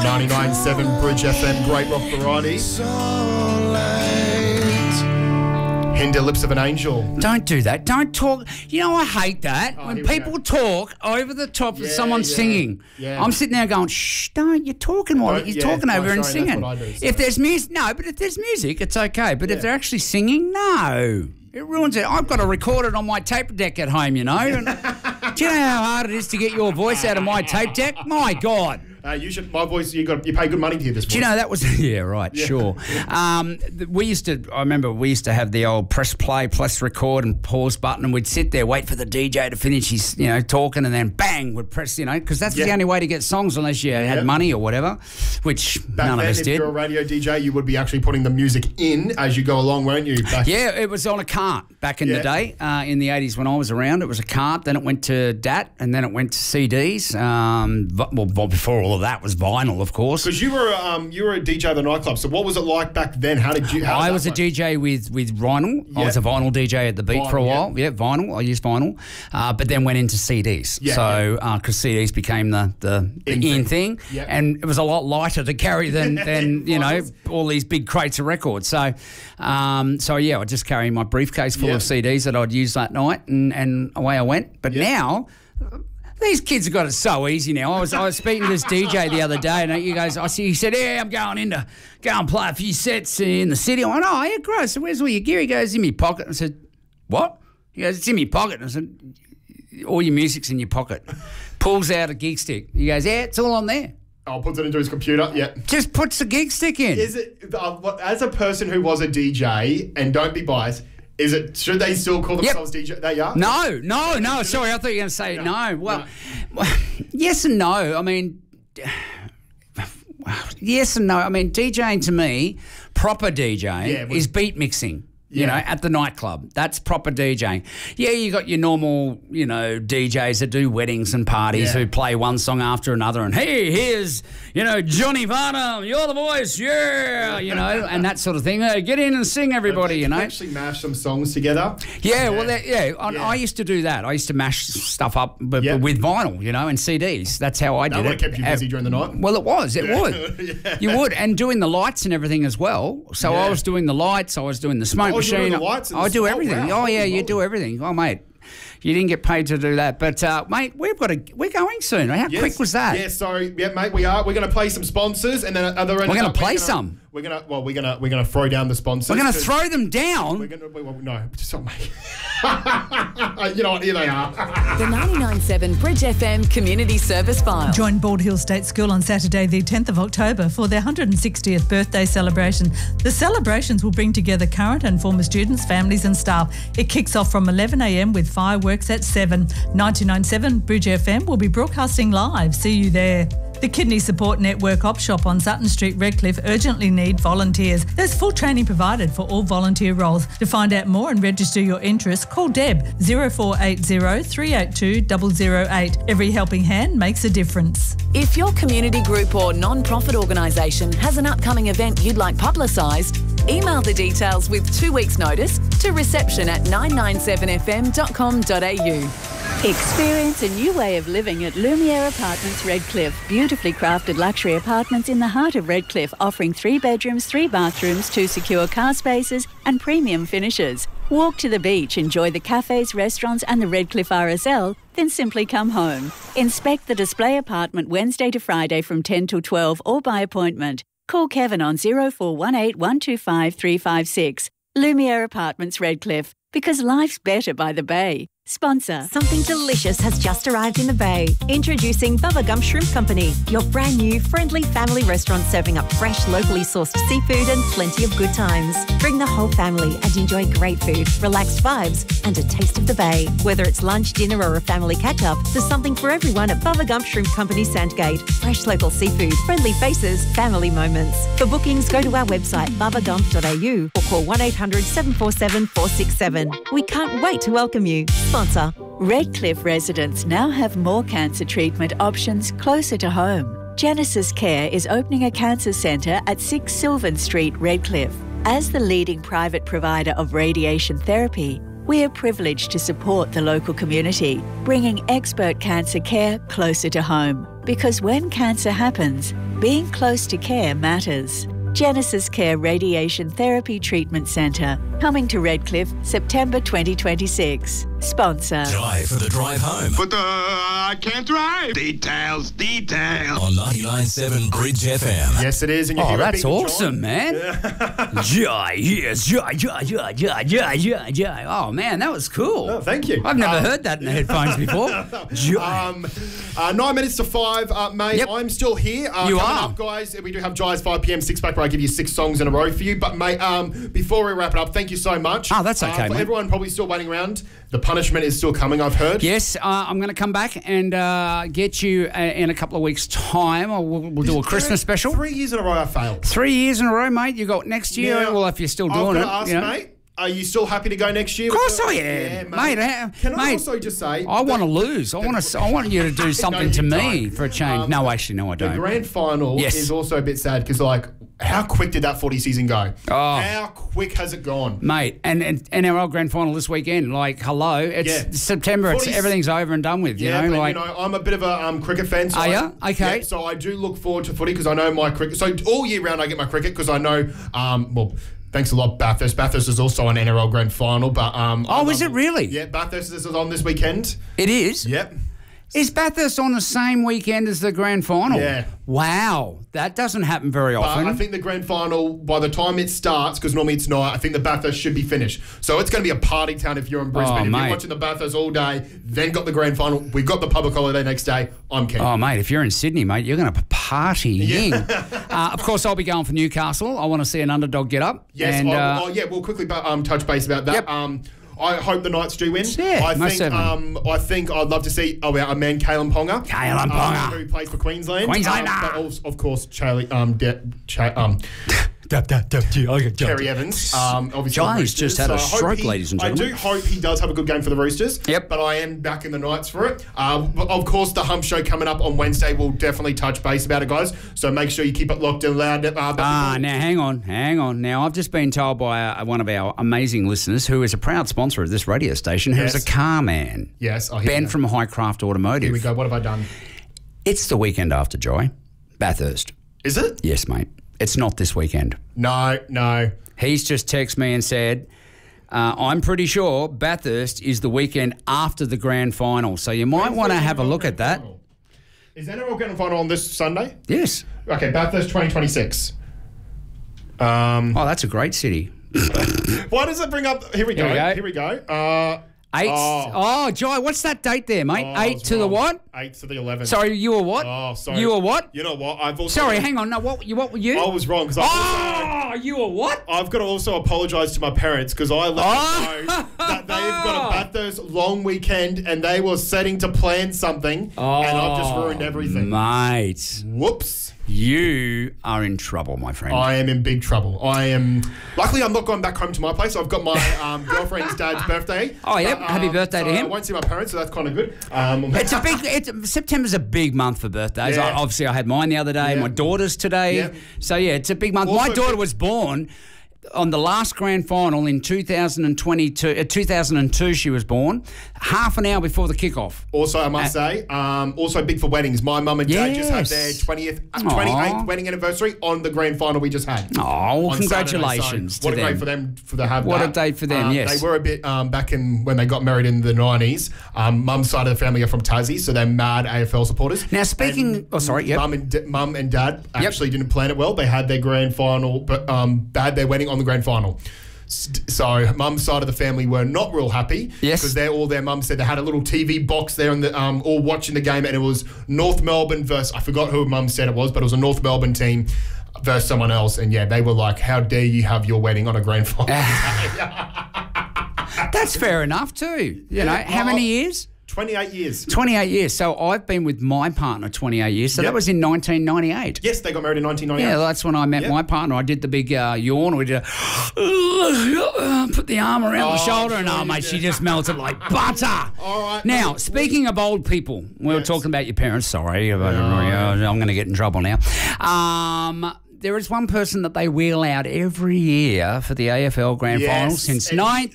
99.7 Bridge FM, great rock variety. Hinder Lips of an Angel. Don't do that. Don't talk. You know, I hate that. When people talk over the top of someone singing. Yeah. I'm sitting there going, shh, don't. You're talking while you're talking over and singing. If there's music, no, but if there's music, it's okay. But if they're actually singing, no. It ruins it. I've got to record it on my tape deck at home, you know. And do you know how hard it is to get your voice out of my tape deck? My God. You should. My voice. You pay good money to hear this voice. Do you know that was? Yeah, right. Yeah. Sure. I remember we used to have the old press play, press record, and pause button, and we'd sit there, wait for the DJ to finish his, talking, and then bang, would press, because that's the only way to get songs unless you had money or whatever, which none of us did. If you're a radio DJ, you would be actually putting the music in as you go along, weren't you? Yeah, it was on a cart back in the day. In the 80s when I was around, it was a cart. Then it went to DAT, and then it went to CDs. Before all of that was vinyl, of course. Because you were a DJ at the nightclub. So what was it like back then? I was a DJ with vinyl. I was a vinyl DJ at the Beat for a while. Yeah, vinyl. I used vinyl, but then went into CDs. Because CDs became the in thing, and it was a lot lighter to carry than all these big crates of records. So I just carry my briefcase full of CDs that I'd use that night, and away I went. But now. These kids have got it so easy now. I was speaking to this DJ the other day, and he said, "Yeah, I'm going in to go and play a few sets in the city." I went, "Oh, yeah, great. So where's all your gear?" He goes, "In my pocket." I said, "What?" He goes, "It's in my pocket." And I said, "All your music's in your pocket." Pulls out a gig stick. He goes, "Yeah, it's all on there." Oh, puts it into his computer. Yeah, just puts the gig stick in. Is it as a person who was a DJ, and don't be biased? Should they still call themselves DJ? They are? No. Sorry, I thought you were going to say no. Well, yes and no. I mean, yes and no. I mean, DJing to me, proper DJing is beat mixing. At the nightclub. That's proper DJing. Yeah, you got your normal, DJs that do weddings and parties who play one song after another and, hey, here's, Johnny Varnum, you're the voice, and that sort of thing. Hey, get in and sing, everybody, actually mash some songs together? Yeah, I used to do that. I used to mash stuff up with vinyl, and CDs. That's how I did it. That would have kept you busy during the night? Well, it would. You would. And doing the lights and everything as well. So I was doing the lights, I was doing the smoke machine. I do everything. Wow. You do everything. Oh, mate, you didn't get paid to do that. But, mate, we're going soon. How quick was that? Yeah, sorry. Yeah, mate, we are. We're going to play some sponsors, and then we're going to play some. We're gonna throw down the sponsors. We're gonna throw them down. No, stop, mate. You know what? Here they are. The 99.7 Bridge FM Community Service File. Join Bald Hill State School on Saturday, the 10th of October, for their 160th birthday celebration. The celebrations will bring together current and former students, families, and staff. It kicks off from 11 a.m. with fireworks at 7. 99.7 Bridge FM will be broadcasting live. See you there. The Kidney Support Network Op Shop on Sutton Street, Redcliffe urgently need volunteers. There's full training provided for all volunteer roles. To find out more and register your interest, call Deb 0480 382 008. Every helping hand makes a difference. If your community group or non-profit organisation has an upcoming event you'd like publicised, email the details with 2 weeks' notice to reception@997fm.com.au. Experience a new way of living at Lumiere Apartments Redcliffe. Beautifully crafted luxury apartments in the heart of Redcliffe, offering 3 bedrooms, 3 bathrooms, 2 secure car spaces and premium finishes. Walk to the beach, enjoy the cafes, restaurants and the Redcliffe RSL, then simply come home. Inspect the display apartment Wednesday to Friday from 10 till 12 or by appointment. Call Kevin on 0418 125 356. Lumiere Apartments Redcliffe, because life's better by the bay. Sponsor. Something delicious has just arrived in the Bay. Introducing Bubba Gump Shrimp Company, your brand new friendly family restaurant serving up fresh, locally sourced seafood and plenty of good times. Bring the whole family and enjoy great food, relaxed vibes and a taste of the Bay. Whether it's lunch, dinner or a family catch-up, there's something for everyone at Bubba Gump Shrimp Company Sandgate. Fresh local seafood, friendly faces, family moments. For bookings, go to our website bubbagump.au or call 1800 747 467. We can't wait to welcome you. Sponsor. Redcliffe residents now have more cancer treatment options closer to home. Genesis Care is opening a cancer centre at 6 Sylvan Street, Redcliffe. As the leading private provider of radiation therapy, we are privileged to support the local community, bringing expert cancer care closer to home. Because when cancer happens, Being close to care matters. Genesis Care Radiation Therapy Treatment Centre. Coming to Redcliffe, September 2026. Sponsor. Drive for the drive home. But I can't drive. Details. On 99.7 Bridge FM. Yes, it is. And Oh, that's awesome, man. Yeah, yes, yeah. Oh, man, that was cool. Oh, thank you. I've never heard that in the headphones before. 9 minutes to 5, mate. Yep. I'm still here. You coming are. up, guys. We do have Jai's 5 p.m. 6-pack where I give you 6 songs in a row for you. But, mate, before we wrap it up, thank you so much. Oh, that's okay, for mate. everyone probably still waiting around, the punishment is still coming, I've heard. Yes, I'm going to come back and get you in a couple of weeks' time. We'll do a Christmas special. 3 years in a row I failed. 3 years in a row, mate. You got next year. Now, well, if you're still I've doing got it. to ask, mate, are you still happy to go next year? Of course I am, mate. Can I also just say... I want to lose. I want you to do something to you me don't. for a change. No, actually, no, I The don't. grand final Yes. is also a bit sad because, like, how quick did that footy season go? Oh. How quick has it gone? Mate, and NRL grand final this weekend. Like, hello, it's September. It's 40s everything's over and done with. You Yeah, know, but like I'm a bit of a cricket fan. So Are ya? Okay. Yeah, so I do look forward to footy because I know my cricket. So all year round I get my cricket because I know. Well, thanks a lot, Bathurst. Bathurst is also an NRL grand final, but is it really? Yeah, Bathurst is on this weekend. it is. Yep. Is Bathurst on the same weekend as the grand final? Yeah. Wow, that doesn't happen very often. I think the grand final, by the time it starts, because normally it's night, I think the Bathurst should be finished. So it's going to be a party town if you're in Brisbane. If mate. you're watching the Bathurst all day, then got the grand final, we've got the public holiday next day, I'm keen. Oh, mate, if you're in Sydney, mate, you're going to partying. Of course, I'll be going for Newcastle. I want to see an underdog get up. Yes, And, we'll quickly touch base about that. Yep. I hope the Knights do win. Yeah, I most think certainly. I think I'd love to see our man Kalen Ponga. Who plays for Queensland. Queenslander. But also, of course, Terry Evans. Obviously Johnny's just had a stroke, ladies and gentlemen. I do hope he does have a good game for the Roosters. Yep. But I am backing the Knights for it. But of course, the Hump Show coming up on Wednesday. We'll definitely touch base about it, guys. So make sure you keep it locked and loud. Now hang on. Now I've just been told by one of our amazing listeners, who is a proud sponsor of this radio station, who's Yes. a car man. Yes, I hear Ben that. from Highcraft Automotive. Here we go. What have I done? It's the weekend after, Joy. Bathurst. Is it? Yes, mate. It's not this weekend. No. He's just texted me and said, I'm pretty sure Bathurst is the weekend after the grand final. So you might want to have a look at that. Is NRL Grand Final on this Sunday? Yes. Okay, Bathurst 2026. Oh, that's a great city. Why does it bring up... Here we go. Here we go. 8. Oh, Joy, what's that date there, mate? I 8 was to the wrong. what? 8 to the 11th. Sorry, you were what? Oh, sorry. You were what? You know what? I've also... Sorry, hang on. No, what were you? I was wrong because you were what? I've got to also apologise to my parents because I let them know that they've got a Bathurst long weekend and they were setting to plan something and I've just ruined everything. Mate. Whoops. You are in trouble, my friend. I am in big trouble. Luckily, I'm not going back home to my place. I've got my girlfriend's dad's birthday. Oh, yeah. Happy birthday to him. I won't see my parents, so that's kind of good. September's a big month for birthdays. Yeah. Obviously, I had mine the other day. Yeah. My daughter's today. Yeah. So, yeah, it's a big month. Also my daughter was born on the last grand final in 2002, she was born, half an hour before the kickoff. Also, I must say, also big for weddings. My mum and dad just had their 28th wedding anniversary on the grand final we just had. Oh, on congratulations Saturday. So to them. What a great for them to have What that. a day for them, yes. They were a bit, back in when they got married in the 90s, mum's side of the family are from Tassie, so they're mad AFL supporters. Now, speaking... Mum and dad actually didn't plan it well. They had their grand final, but they had their wedding on the grand final. So mum's side of the family were not real happy. Yes. Because their mum said they had a little TV box there and all watching the game, and it was North Melbourne versus, I forgot who mum said it was, but it was a North Melbourne team versus someone else. And yeah, they were like, how dare you have your wedding on a grand final? That's fair enough too. You know, how many years? 28 years. 28 years. So I've been with my partner 28 years. So that was in 1998. Yes, they got married in 1998. Yeah, that's when I met my partner. I did the big yawn. We did put the arm around the shoulder, and mate, she just melted like butter. All right. Now, speaking of old people, we were talking about your parents. Sorry, I'm going to get in trouble now. there is one person that they wheel out every year for the AFL Grand Final since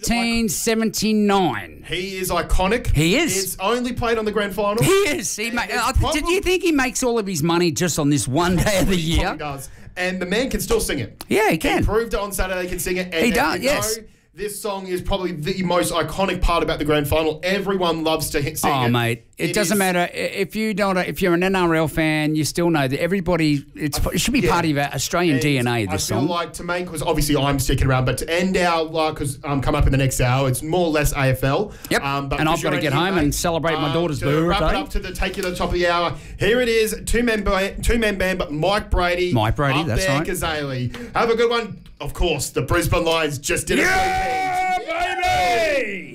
1979. He is iconic. He is. He's only played on the Grand Final. He is. Did you think he makes all of his money just on this one day of the year? He does. And the man can still sing it. Yeah, he can. He proved it on Saturday he can sing it. And he does, yes. This song is probably the most iconic part about the Grand Final. Everyone loves to sing it. Oh, mate. It doesn't matter. If you're an NRL fan, you still know that everybody, it should be part of our Australian DNA, this song. I feel like to make, because obviously I'm sticking around, but to end our, because come up in the next hour, it's more or less AFL. Yep. But and I've got to get home and celebrate my daughter's birthday. Wrap it up take you to the top of the hour. Here it is, two-man band, but Mike Brady. That's right. Kazali. Have a good one. Of course, the Brisbane Lions just did it. Yeah, baby!